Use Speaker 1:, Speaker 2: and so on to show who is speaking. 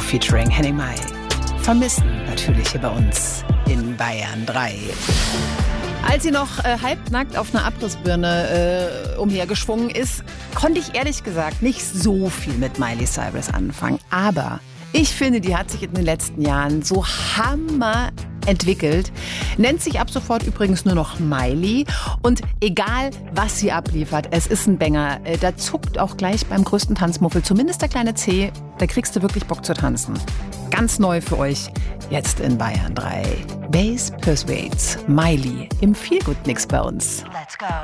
Speaker 1: featuring Henning Mai. Vermissen natürlich hier bei uns in Bayern 3. Als sie noch halbnackt auf einer Abrissbirne umhergeschwungen ist, konnte ich ehrlich gesagt nicht so viel mit Miley Cyrus anfangen. Aber ich finde, die hat sich in den letzten Jahren so hammer entwickelt. Nennt sich ab sofort übrigens nur noch Miley. Und egal, was sie abliefert, es ist ein Banger. Da zuckt auch gleich beim größten Tanzmuffel, zumindest der kleine C, da kriegst du wirklich Bock zu tanzen. Ganz neu für euch, jetzt in Bayern 3. Bass Persuades, Miley im Feelgood-Mix bei uns.
Speaker 2: Let's go.